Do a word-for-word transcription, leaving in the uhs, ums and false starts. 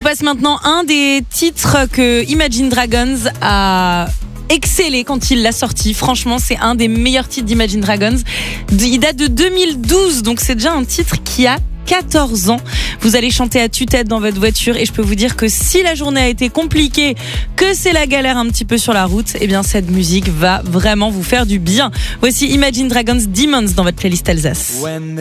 passe maintenant un des titres que Imagine Dragons a excellé quand il l'a sorti. Franchement, c'est un des meilleurs titres d'Imagine Dragons. Il date de deux mille douze, donc c'est déjà un titre qui a quatorze ans. Vous allez chanter à tue-tête dans votre voiture et je peux vous dire que si la journée a été compliquée, que c'est la galère un petit peu sur la route, eh bien cette musique va vraiment vous faire du bien. Voici Imagine Dragons Demons dans votre playlist Alsace.